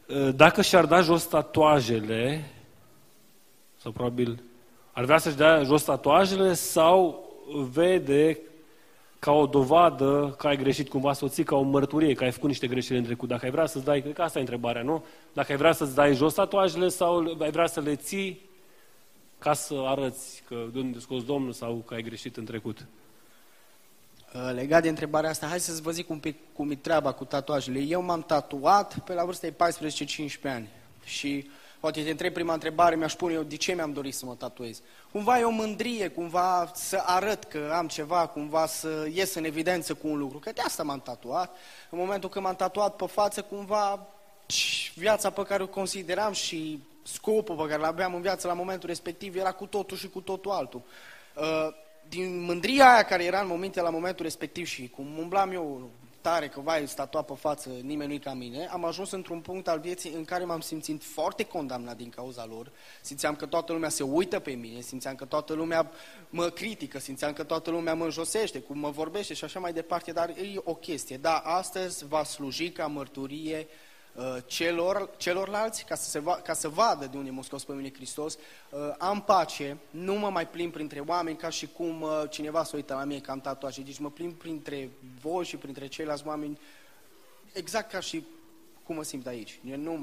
dacă și-ar da jos tatuajele, sau probabil ar vrea să-și dea jos tatuajele, sau vede ca o dovadă că ai greșit cumva soții, ca o mărturie, că ai făcut niște greșeli în trecut. Dacă ai vrea să-ți dai, cred că asta e întrebarea, nu? Dacă ai vrea să-ți dai jos tatuajele sau ai vrea să le ții ca să arăți că de unde scos Domnul sau că ai greșit în trecut. Legat de întrebarea asta, hai să-ți vă zic un pic cum e treaba cu tatuajele. Eu m-am tatuat pe la vârsta de 14-15 ani și poate te întreb prima întrebare, mi-aș pune eu de ce mi-am dorit să mă tatuez. Cumva e o mândrie, cumva să arăt că am ceva, cumva să ies în evidență cu un lucru, că de asta m-am tatuat. În momentul când m-am tatuat pe față, cumva viața pe care o consideram și scopul pe care l-aveam în viață la momentul respectiv era cu totul și cu totul altul. Din mândria aia care era la momentul respectiv și cum umblam eu tare că vai, tatuat pe față, nimeni nu-i ca mine, am ajuns într-un punct al vieții în care m-am simțit foarte condamnat din cauza lor, simțeam că toată lumea se uită pe mine, simțeam că toată lumea mă critică, simțeam că toată lumea mă înjosește, cum mă vorbește și așa mai departe, dar e o chestie, da, astăzi va sluji ca mărturie celorlalți, ca să vadă de unde m-a scos pe mine Hristos, am pace, nu mă mai plimb printre oameni ca și cum cineva se uită la mine că am tatuaje, deci mă plimb printre voi și printre ceilalți oameni exact ca și cum mă simt aici. Eu nu